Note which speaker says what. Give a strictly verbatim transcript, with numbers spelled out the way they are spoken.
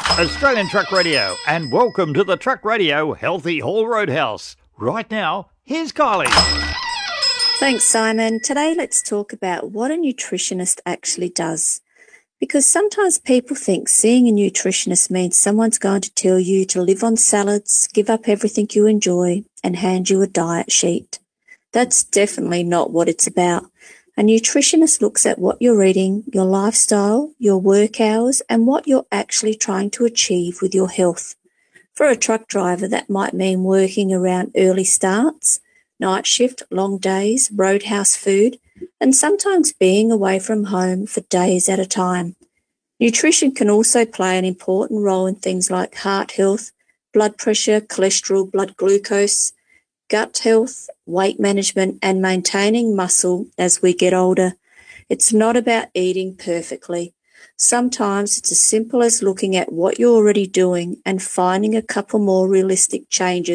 Speaker 1: Australian Truck Radio, and welcome to the Truck Radio Healthy Haul Roadhouse. Right now, here's Kylie.
Speaker 2: Thanks, Simon. Today, let's talk about what a nutritionist actually does. Because sometimes people think seeing a nutritionist means someone's going to tell you to live on salads, give up everything you enjoy, and hand you a diet sheet. That's definitely not what it's about. A nutritionist looks at what you're eating, your lifestyle, your work hours, and what you're actually trying to achieve with your health. For a truck driver, that might mean working around early starts, night shift, long days, roadhouse food, and sometimes being away from home for days at a time. Nutrition can also play an important role in things like heart health, blood pressure, cholesterol, blood glucose, gut health, weight management, and maintaining muscle as we get older. It's not about eating perfectly. Sometimes it's as simple as looking at what you're already doing and finding a couple more realistic changes